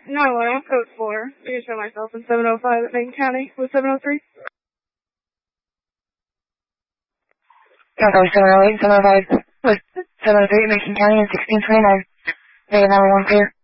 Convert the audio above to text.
No, I'm code 4. I can show myself in 705 at Macon County with 703. Echo 708, 705 with 703 at Macon County and 1629. Negative 911 clear.